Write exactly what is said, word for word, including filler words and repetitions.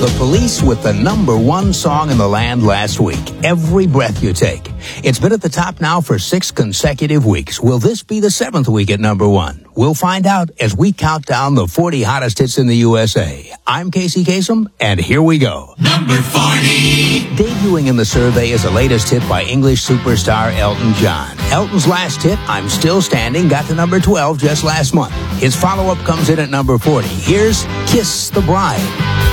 The Police with the number one song in the land last week, Every Breath You Take. It's been at the top now for six consecutive weeks. Will this be the seventh week at number one? We'll find out as we count down the forty hottest hits in the U S A. I'm Casey Kasem, and here we go. Number forty. Debuting in the survey is the latest hit by English superstar Elton John. Elton's last hit, I'm Still Standing, got to number twelve just last month. His follow-up comes in at number forty. Here's Kiss the Bride.